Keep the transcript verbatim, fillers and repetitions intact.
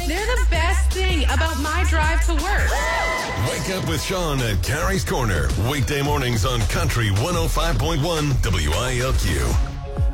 They're the best thing about my drive to work. Wake up with Sean at Carrie's Corner. Weekday mornings on Country one oh five point one W I L Q.